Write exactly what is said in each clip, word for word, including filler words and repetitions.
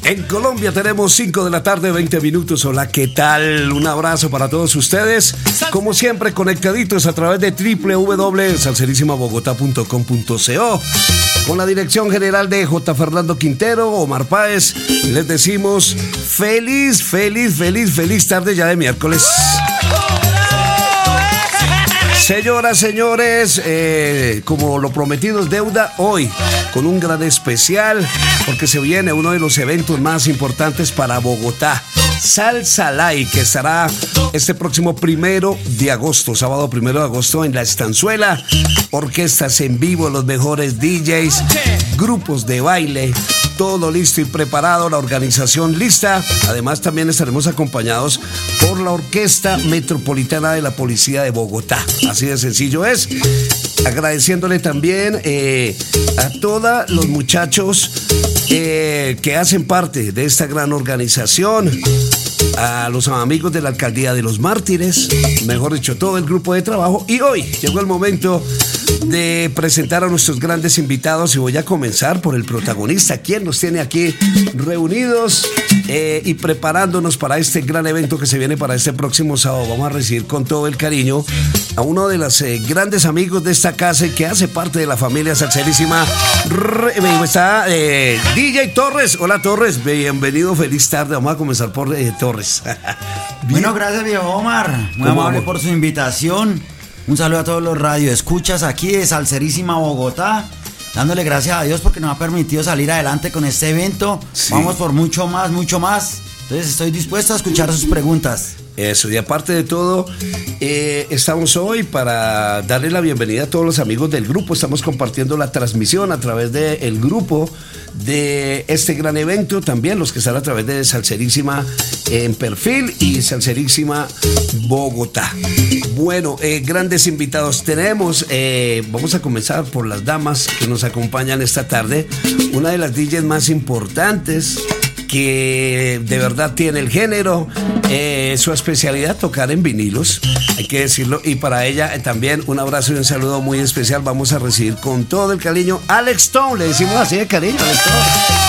En Colombia tenemos cinco de la tarde, veinte minutos. Hola, ¿qué tal? Un abrazo para todos ustedes. Como siempre, conectaditos a través de doble u doble u doble u punto salserísima bogotá punto com punto co. Con la dirección general de J. Fernando Quintero, Omar Páez. Les decimos feliz, feliz, feliz, feliz tarde ya de miércoles. Señoras, señores, eh, como lo prometido es deuda, hoy con un gran especial, porque se viene uno de los eventos más importantes para Bogotá, Salsa Live, que estará este próximo primero de agosto, sábado primero de agosto en La Estanzuela. Orquestas en vivo, los mejores D Js, grupos de baile, todo listo y preparado, la organización lista. Además también estaremos acompañados por la Orquesta Metropolitana de la Policía de Bogotá. Así de sencillo es. Agradeciéndole también eh, a todos los muchachos eh, que hacen parte de esta gran organización, a los amigos de la Alcaldía de los Mártires, mejor dicho, todo el grupo de trabajo. Y hoy llegó el momento de presentar a nuestros grandes invitados y voy a comenzar por el protagonista, quien nos tiene aquí reunidos eh, y preparándonos para este gran evento que se viene para este próximo sábado. Vamos a recibir con todo el cariño a uno de los eh, grandes amigos de esta casa y que hace parte de la familia salserísima. Está eh, D J Torres. Hola, Torres, bienvenido, feliz tarde. Vamos a comenzar por eh, Torres. Bueno, gracias, viejo Omar, muy amable por su invitación. Un saludo a todos los radioescuchas aquí de Salserísima Bogotá, dándole gracias a Dios porque nos ha permitido salir adelante con este evento. Sí. Vamos por mucho más, mucho más. Entonces estoy dispuesto a escuchar sus preguntas. Eso, y aparte de todo, eh, estamos hoy para darle la bienvenida a todos los amigos del grupo. Estamos compartiendo la transmisión a través del grupo de este gran evento. También los que están a través de Salserísima en perfil y Salserísima Bogotá. Bueno, eh, grandes invitados tenemos. Eh, vamos a comenzar por las damas que nos acompañan esta tarde. Una de las D Js más importantes, que de verdad tiene el género, eh, su especialidad tocar en vinilos, hay que decirlo, y para ella eh, también un abrazo y un saludo muy especial. Vamos a recibir con todo el cariño Alex Stone, le decimos así de cariño, Alex Stone.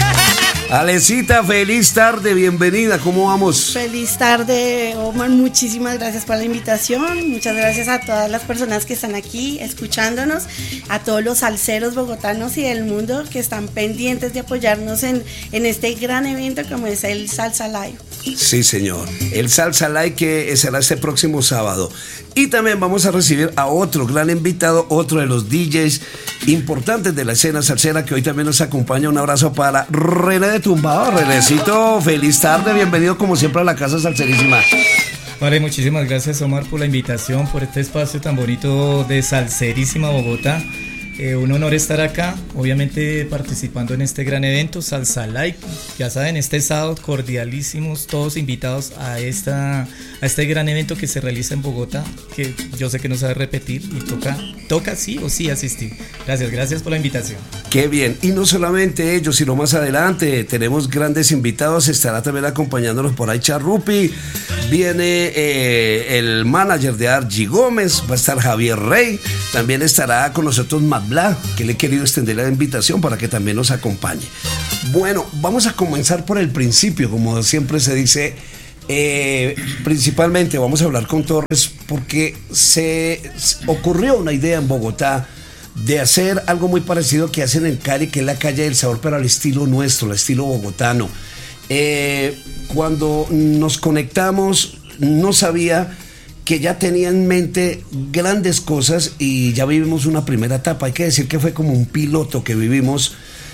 Alecita, feliz tarde, bienvenida, ¿cómo vamos? Feliz tarde, Omar, muchísimas gracias por la invitación, muchas gracias a todas las personas que están aquí escuchándonos, a todos los salseros bogotanos y del mundo que están pendientes de apoyarnos en, en este gran evento como es el Salsa Live. Sí, señor, el Salsa Live que será este próximo sábado. Y también vamos a recibir a otro gran invitado, otro de los D Js importantes de la escena salsera que hoy también nos acompaña. Un abrazo para René de Tumbado. Renécito, feliz tarde, bienvenido como siempre a la Casa Salserísima. Vale, muchísimas gracias, Omar, por la invitación, por este espacio tan bonito de Salserísima Bogotá. Eh, un honor estar acá, obviamente participando en este gran evento, Salsa Live. Ya saben, este sábado cordialísimos, todos invitados a, esta, a este gran evento que se realiza en Bogotá, que yo sé que no se va a repetir y toca, toca sí o sí asistir. Gracias, gracias por la invitación. Qué bien, y no solamente ellos, sino más adelante tenemos grandes invitados. Estará también acompañándonos por ahí Charrupi, viene eh, el manager de Argy Gómez, va a estar Javier Rey, también estará con nosotros Matt Black, que le he querido extender la invitación para que también nos acompañe. Bueno, vamos a comenzar por el principio, como siempre se dice. Eh, principalmente vamos a hablar con Torres porque se, se ocurrió una idea en Bogotá de hacer algo muy parecido que hacen en Cali, que es la Calle del Sabor, pero al estilo nuestro, al estilo bogotano. Eh, cuando nos conectamos, no sabía que ya tenía en mente grandes cosas y ya vivimos una primera etapa. Hay que decir que fue como un piloto que vivimos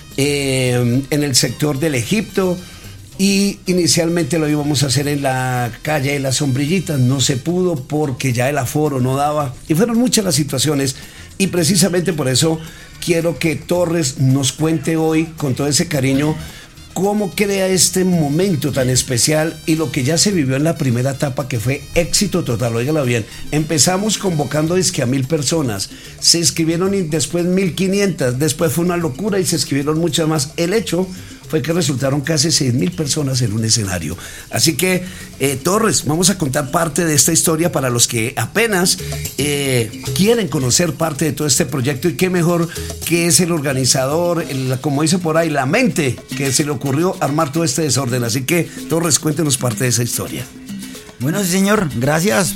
eh, en el sector del Egipto, y inicialmente lo íbamos a hacer en la calle de las Sombrillitas. No se pudo porque ya el aforo no daba y fueron muchas las situaciones, y precisamente por eso quiero que Torres nos cuente hoy con todo ese cariño cómo crea este momento tan especial y lo que ya se vivió en la primera etapa, que fue éxito total. Óigalo bien, empezamos convocando dizque a mil personas, se inscribieron y después mil quinientas, después fue una locura y se inscribieron muchas más. El hecho fue que resultaron casi seis mil personas en un escenario. Así que, eh, Torres, vamos a contar parte de esta historia para los que apenas eh, quieren conocer parte de todo este proyecto, y qué mejor que es el organizador, el, como dice por ahí, la mente que se le ocurrió armar todo este desorden. Así que, Torres, cuéntenos parte de esa historia. Bueno, sí, señor, gracias.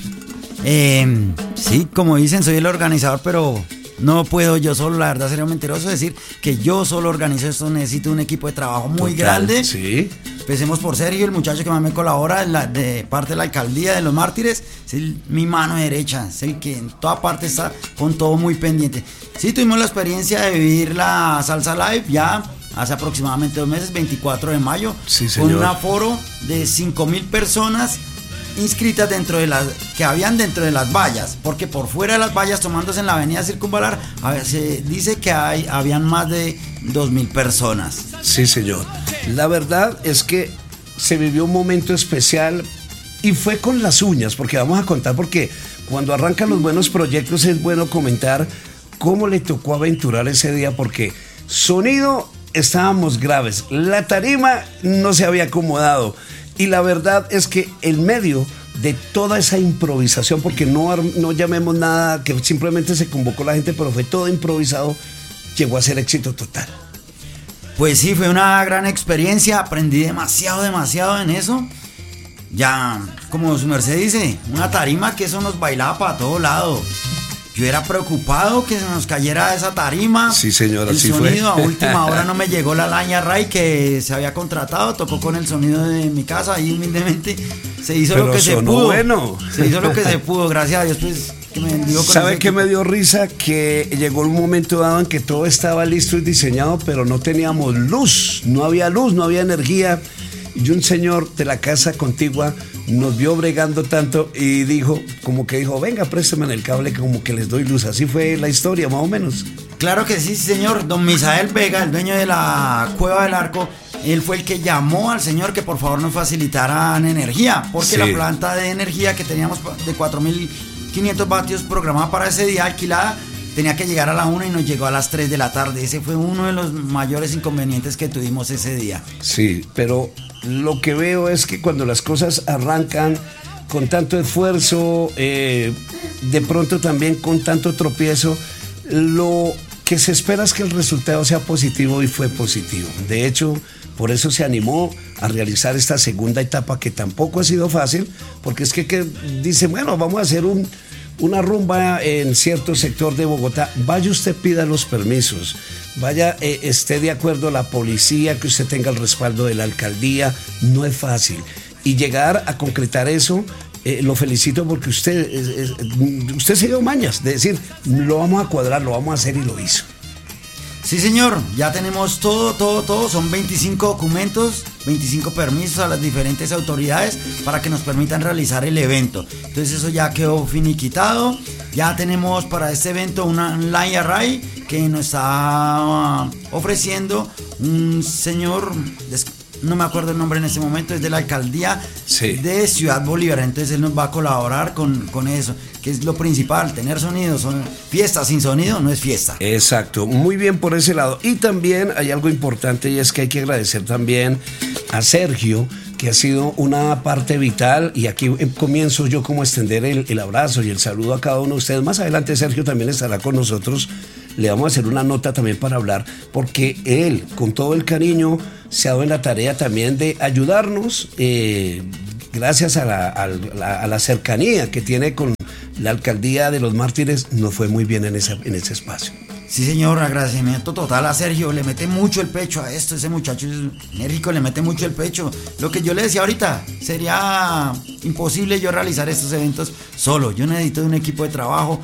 Eh, sí, como dicen, soy el organizador, pero no puedo yo solo, la verdad sería mentiroso decir que yo solo organizo esto. Necesito un equipo de trabajo muy Total, grande. Sí. Empecemos por Sergio, el muchacho que más me colabora en la, de parte de la alcaldía de los Mártires. Es el, mi mano derecha, es el que en toda parte está con todo muy pendiente. Sí, tuvimos la experiencia de vivir la Salsa Live ya hace aproximadamente dos meses, veinticuatro de mayo, sí, señor, con un aforo de cinco mil personas inscritas dentro de las que habían dentro de las vallas, porque por fuera de las vallas, tomándose en la avenida Circunvalar, a ver, se dice que hay, habían más de dos mil personas. Sí, señor. La verdad es que se vivió un momento especial y fue con las uñas, porque vamos a contar, porque cuando arrancan los buenos proyectos es bueno comentar cómo le tocó aventurar ese día, porque sonido estábamos graves, la tarima no se había acomodado. Y la verdad es que en medio de toda esa improvisación, porque no, no llamemos nada, que simplemente se convocó la gente, pero fue todo improvisado, llegó a ser éxito total. Pues sí, fue una gran experiencia, aprendí demasiado, demasiado en eso. Ya, como su merced dice, una tarima que eso nos bailaba para todo lado. Yo era preocupado que se nos cayera esa tarima. Sí, señora, el así sonido, fue. A última hora no me llegó la Laña Ray que se había contratado, tocó con el sonido de mi casa y humildemente se hizo Pero lo que se sonó pudo. Bueno. Se hizo lo que se pudo, gracias a Dios, pues, que me dio con ¿Sabe ese qué equipo. me dio risa? Que llegó un momento dado en que todo estaba listo y diseñado, pero no teníamos luz, no había luz, no había energía. Y un señor de la casa contigua nos vio bregando tanto y dijo, como que dijo, venga, préstame el cable, como que les doy luz. Así fue la historia, más o menos. Claro que sí, señor. Don Misael Vega, el dueño de la Cueva del Arco, él fue el que llamó al señor que por favor nos facilitaran energía, porque Sí. la planta de energía que teníamos de cuatro mil quinientos vatios programada para ese día, alquilada, tenía que llegar a la una y nos llegó a las tres de la tarde. Ese fue uno de los mayores inconvenientes que tuvimos ese día. Sí, pero lo que veo es que cuando las cosas arrancan con tanto esfuerzo, eh, de pronto también con tanto tropiezo, lo que se espera es que el resultado sea positivo, y fue positivo. De hecho, por eso se animó a realizar esta segunda etapa, que tampoco ha sido fácil, porque es que, que dice, bueno, vamos a hacer un... una rumba en cierto sector de Bogotá. Vaya usted, pida los permisos, vaya, eh, esté de acuerdo la policía, que usted tenga el respaldo de la alcaldía. No es fácil, y llegar a concretar eso, eh, lo felicito, porque usted eh, eh, usted se dio mañas de decir, lo vamos a cuadrar, lo vamos a hacer, y lo hizo. Sí, señor, ya tenemos todo, todo, todo. Son veinticinco documentos, veinticinco permisos a las diferentes autoridades para que nos permitan realizar el evento. Entonces eso ya quedó finiquitado. Ya tenemos para este evento una line array que nos está ofreciendo un señor, no me acuerdo el nombre en este momento, es de la alcaldía Sí. de Ciudad Bolívar. Entonces él nos va a colaborar con, con eso, que es lo principal, tener sonido. Son fiesta sin sonido no es fiesta. Exacto, muy bien por ese lado. Y también hay algo importante, y es que hay que agradecer también a Sergio, que ha sido una parte vital, y aquí comienzo yo como a extender el, el abrazo y el saludo a cada uno de ustedes. Más adelante Sergio también estará con nosotros, le vamos a hacer una nota también para hablar, porque él, con todo el cariño, se ha dado en la tarea también de ayudarnos, eh, gracias a la, a, la, a la cercanía que tiene con la alcaldía de los Mártires. Nos fue muy bien en, esa, en ese espacio. Sí, señor, agradecimiento total a Sergio. Le mete mucho el pecho a esto. Ese muchacho es enérgico, le mete mucho el pecho. Lo que yo le decía ahorita, sería imposible yo realizar estos eventos solo. Yo necesito de un equipo de trabajo,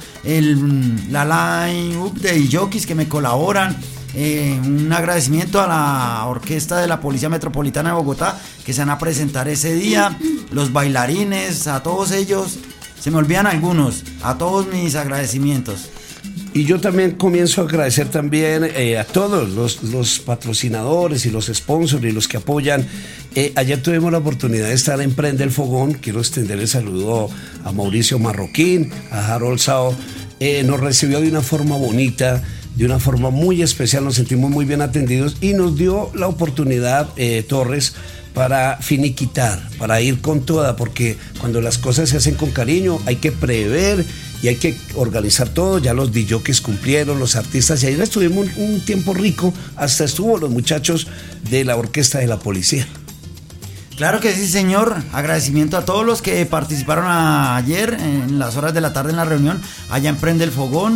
el, la line up de jockeys que me colaboran. Eh, un agradecimiento a la orquesta de la Policía Metropolitana de Bogotá, que se van a presentar ese día, los bailarines, a todos ellos. Se me olvidan algunos. A todos mis agradecimientos. Y yo también comienzo a agradecer también eh, a todos los, los patrocinadores y los sponsors y los que apoyan. Eh, ayer tuvimos la oportunidad de estar en Prende el Fogón. Quiero extender el saludo a Mauricio Marroquín, a Harold Sao. Eh, nos recibió de una forma bonita. de una forma muy especial, nos sentimos muy bien atendidos y nos dio la oportunidad, eh, Torres, para finiquitar, para ir con toda, porque cuando las cosas se hacen con cariño hay que prever y hay que organizar todo. Ya los D Js cumplieron, los artistas, y ayer estuvimos un, un tiempo rico, hasta estuvo los muchachos de la orquesta de la policía. Claro que sí, señor. Agradecimiento a todos los que participaron a, ayer en las horas de la tarde en la reunión allá en Prende el Fogón,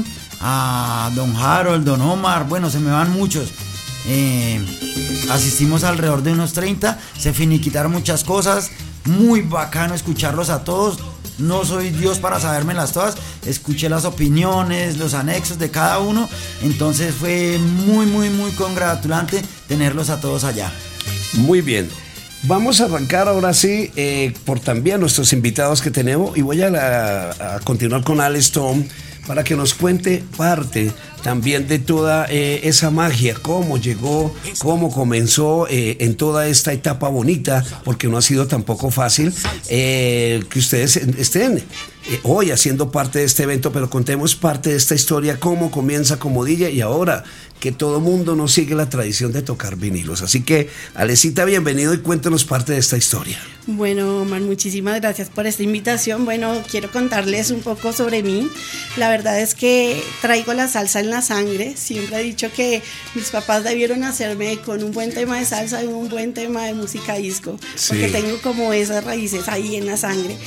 a don Harold, don Omar, bueno, se me van muchos. Eh, asistimos alrededor de unos treinta, se finiquitaron muchas cosas, muy bacano escucharlos a todos. No soy Dios para sabérmelas todas, escuché las opiniones, los anexos de cada uno, entonces fue muy muy muy congratulante tenerlos a todos allá. Muy bien, vamos a arrancar ahora sí eh, por también nuestros invitados que tenemos, y voy a, la, a continuar con Alex Tom para que nos cuente parte también de toda eh, esa magia, cómo llegó, cómo comenzó eh, en toda esta etapa bonita, porque no ha sido tampoco fácil eh, que ustedes estén eh, hoy haciendo parte de este evento, pero contemos parte de esta historia, cómo comienza como D J y ahora que todo mundo nos sigue la tradición de tocar vinilos. Así que, Alecita, bienvenido y cuéntanos parte de esta historia. Bueno, Omar, muchísimas gracias por esta invitación. Bueno, quiero contarles un poco sobre mí. La verdad es que traigo la salsa en la sangre. Siempre he dicho que mis papás debieron hacerme con un buen tema de salsa y un buen tema de música disco, sí, porque tengo como esas raíces ahí en la sangre.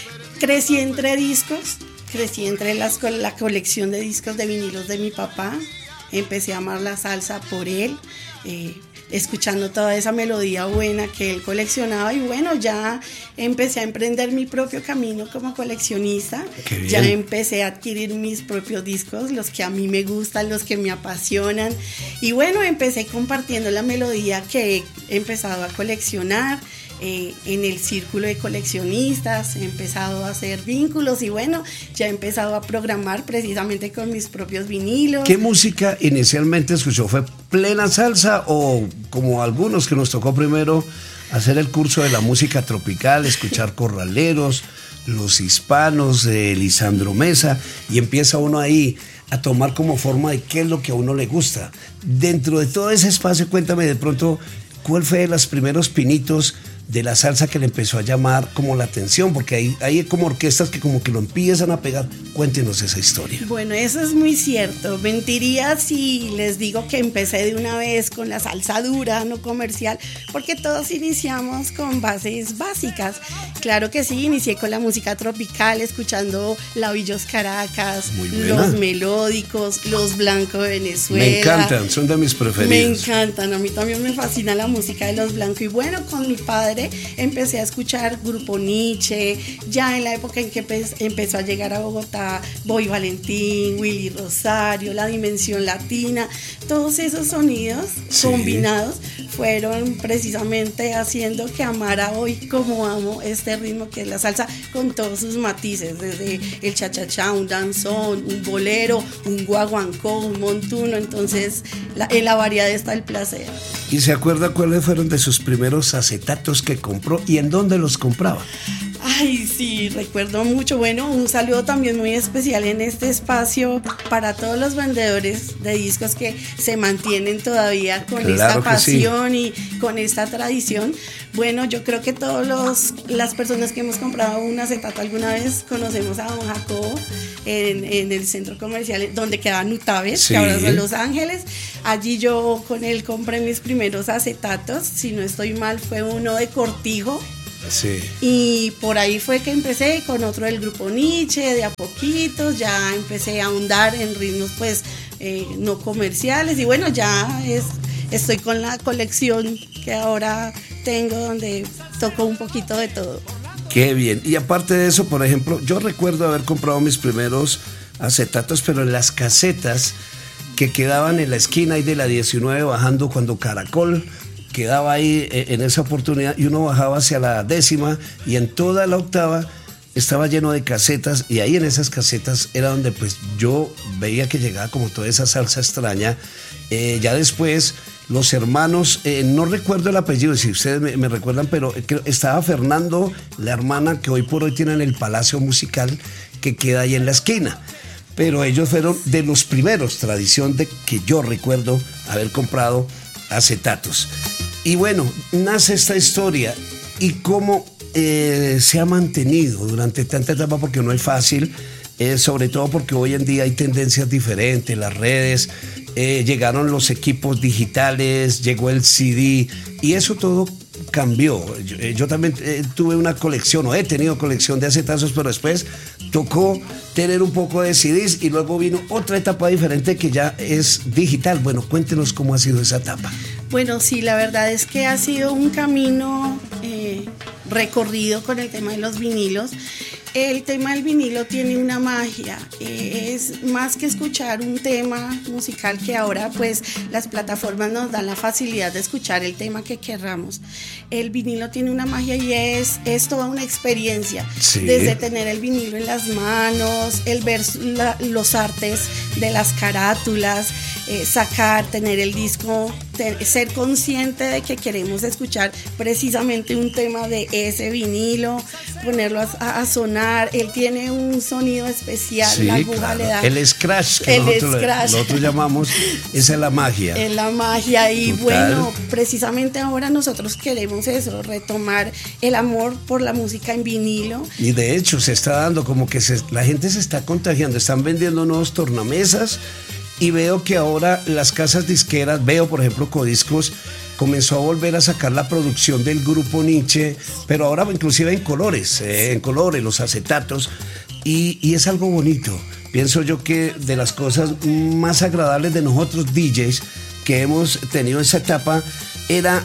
Crecí entre discos, crecí entre las, la colección de discos de vinilos de mi papá. Empecé a amar la salsa por él, eh, escuchando toda esa melodía buena que él coleccionaba, y bueno, ya empecé a emprender mi propio camino como coleccionista. Ya empecé a adquirir mis propios discos, los que a mí me gustan, los que me apasionan, y bueno, empecé compartiendo la melodía que he empezado a coleccionar. Eh, en el círculo de coleccionistas, he empezado a hacer vínculos y bueno, ya he empezado a programar precisamente con mis propios vinilos. ¿Qué música inicialmente escuchó? ¿Fue plena salsa o como algunos que nos tocó primero hacer el curso de la música tropical, escuchar corraleros, los hispanos, eh, Lisandro Mesa, y empieza uno ahí a tomar como forma de qué es lo que a uno le gusta? Dentro de todo ese espacio, cuéntame de pronto, ¿cuál fue de los primeros pinitos de la salsa que le empezó a llamar como la atención? Porque hay, hay como orquestas que como que lo empiezan a pegar. Cuéntenos esa historia. Bueno, eso es muy cierto. Mentiría si les digo que empecé de una vez con la salsa dura, no comercial, porque todos iniciamos con bases básicas. Claro que sí, inicié con la música tropical, escuchando Lavillos Caracas, los melódicos, los Blanco de Venezuela. Me encantan, son de mis preferidos. Me encantan, a mí también me fascina la música de los Blanco. Y bueno, con mi padre empecé a escuchar Grupo Nietzsche, ya en la época en que empezó a llegar a Bogotá Boy Valentín, Willy Rosario, La Dimensión Latina. Todos esos sonidos, sí, combinados fueron precisamente haciendo que amara hoy como amo este ritmo que es la salsa, con todos sus matices, desde el cha-cha-cha, un danzón, un bolero, un guaguancó, un montuno. Entonces la, en la variedad está el placer. ¿Y se acuerda cuáles fueron de sus primeros acetatos que compró y en dónde los compraba? Ay, sí, recuerdo mucho. Bueno, un saludo también muy especial en este espacio para todos los vendedores de discos que se mantienen todavía con claro esta pasión, sí, y con esta tradición. Bueno, yo creo que todos los las personas que hemos comprado un acetato alguna vez conocemos a don Jacobo en, en el centro comercial donde queda Nutaves, sí, que ahora son Los Ángeles. Allí yo con él compré mis primeros acetatos, si no estoy mal fue uno de Cortijo. Sí. Y por ahí fue que empecé con otro del Grupo Nietzsche, de a poquitos, ya empecé a ahondar en ritmos pues eh, no comerciales, y bueno, ya es, estoy con la colección que ahora tengo, donde toco un poquito de todo. Qué bien. Y aparte de eso, por ejemplo, yo recuerdo haber comprado mis primeros acetatos, pero en las casetas que quedaban en la esquina ahí de la diecinueve bajando, cuando Caracol quedaba ahí en esa oportunidad, y uno bajaba hacia la décima y en toda la octava estaba lleno de casetas, y ahí en esas casetas era donde pues yo veía que llegaba como toda esa salsa extraña. Eh, ya después los hermanos, eh, no recuerdo el apellido, si ustedes me, me recuerdan, pero estaba Fernando, la hermana que hoy por hoy tienen el Palacio Musical que queda ahí en la esquina. pero ellos fueron de los primeros, tradición de que yo recuerdo haber comprado acetatos. Y bueno, nace esta historia y cómo eh, se ha mantenido durante tanta etapa, porque no es fácil, eh, sobre todo porque hoy en día hay tendencias diferentes, las redes, eh, llegaron los equipos digitales, llegó el C D y eso todo cambió. Yo, yo también eh, tuve una colección, o he tenido colección de acetazos, pero después tocó tener un poco de C Ds y luego vino otra etapa diferente que ya es digital. Bueno, cuéntenos cómo ha sido esa etapa. Bueno, sí, la verdad es que ha sido un camino eh, recorrido con el tema de los vinilos. El tema del vinilo tiene una magia, eh, es más que escuchar un tema musical, que ahora pues las plataformas nos dan la facilidad de escuchar el tema que querramos. El vinilo tiene una magia y es, es toda una experiencia, sí. Desde tener el vinilo en las manos, el ver la, los artes de las carátulas, eh, sacar, tener el disco, ter, ser consciente de que queremos escuchar precisamente un tema de ese vinilo, ponerlo a, a sonar. Él tiene un sonido especial, sí, la aguja claro. le da. El scratch, que el nosotros, scratch. nosotros llamamos, esa es la magia. Es la magia y total. Bueno, precisamente ahora nosotros queremos eso, retomar el amor por la música en vinilo. Y de hecho se está dando como que se, la gente se está contagiando, están vendiendo nuevos tornamesas y veo que ahora las casas disqueras, veo por ejemplo Codiscos, comenzó a volver a sacar la producción del grupo Nietzsche, pero ahora inclusive en colores, eh, en colores, los acetatos, y, y es algo bonito. Pienso yo que de las cosas más agradables de nosotros D Js que hemos tenido esa etapa era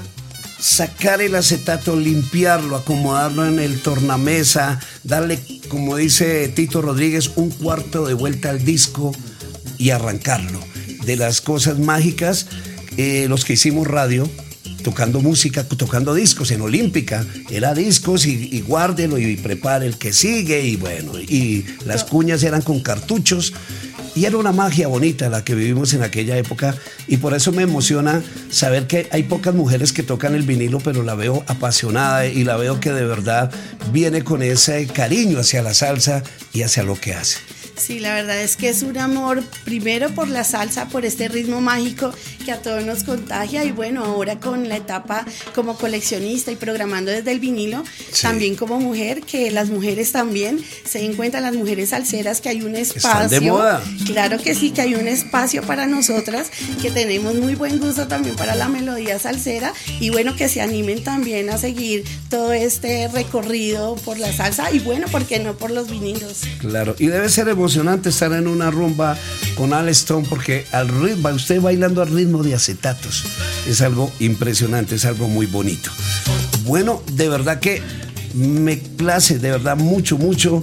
sacar el acetato, limpiarlo, acomodarlo en el tornamesa, darle, como dice Tito Rodríguez, un cuarto de vuelta al disco y arrancarlo. De las cosas mágicas, Eh, los que hicimos radio, tocando música, tocando discos en Olímpica, era discos y, y guárdelo y prepare el que sigue y bueno, y las cuñas eran con cartuchos y era una magia bonita la que vivimos en aquella época y por eso me emociona saber que hay pocas mujeres que tocan el vinilo, pero la veo apasionada y la veo que de verdad viene con ese cariño hacia la salsa y hacia lo que hace. Sí, la verdad es que es un amor primero por la salsa, por este ritmo mágico que a todos nos contagia y bueno, ahora con la etapa como coleccionista y programando desde el vinilo, sí. También como mujer, que las mujeres también se den cuenta, las mujeres salseras, que hay un espacio. Están de moda. Claro que sí, que hay un espacio para nosotras, que tenemos muy buen gusto también para la melodía salsera y bueno, que se animen también a seguir todo este recorrido por la salsa y bueno, ¿por qué no por los vinilos? Claro, y debe ser emocionante estar en una rumba con Al Stone porque al ritmo, usted bailando al ritmo de acetatos es algo impresionante, es algo muy bonito. Bueno, de verdad que me place, de verdad mucho, mucho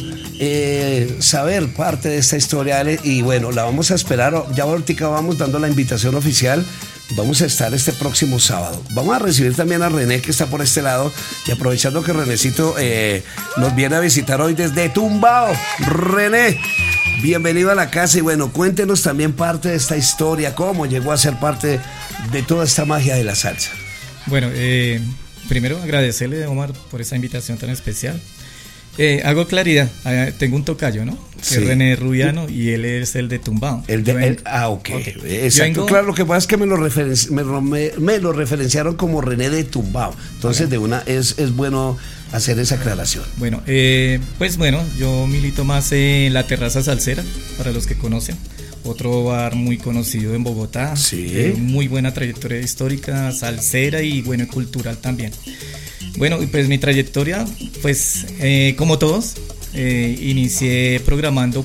eh, saber parte de esta historia y bueno, la vamos a esperar, ya ahorita vamos dando la invitación oficial. Vamos a estar este próximo sábado. Vamos a recibir también a René, que está por este lado. Y aprovechando que Renecito eh, nos viene a visitar hoy desde Tumbao. René, bienvenido a la casa. Y bueno, cuéntenos también parte de esta historia. Cómo llegó a ser parte de toda esta magia de la salsa. Bueno, eh, primero agradecerle, Omar, por esa invitación tan especial. Eh, hago claridad, eh, tengo un tocayo, ¿no? Que sí. Es René Rubiano y él es el de Tumbao. El de, el, ah, ok. okay. Exacto, vengo, claro, lo que pasa es que me lo, referen- me, me, me lo referenciaron como René de Tumbao. Entonces, okay. de una es, es bueno hacer esa aclaración. Bueno, eh, pues bueno, yo milito más en La Terraza Salsera, para los que conocen. Otro bar muy conocido en Bogotá. Sí. Eh, muy buena trayectoria histórica, salsera y bueno, cultural también. Bueno, pues mi trayectoria, pues eh, como todos, eh, inicié programando